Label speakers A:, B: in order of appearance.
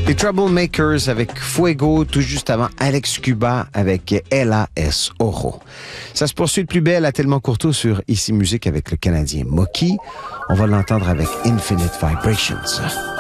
A: Les Troublemakers avec Fuego, tout juste avant Alex Cuba avec Ella S. Oro. Ça se poursuit de plus belle à Tellement Courteau sur Ici Musique avec le Canadien Moki. On va l'entendre avec Infinite Vibrations.